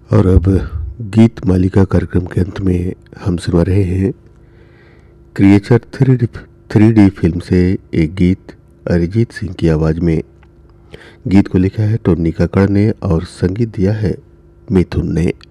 और अब गीत मालिका कार्यक्रम के अंत में हम सुना रहे हैं क्रिएचर थ्री डी फिल्म से एक गीत अरिजीत सिंह की आवाज़ में। गीत को लिखा है टोनी कक्कड़ ने और संगीत दिया है मिथुन ने।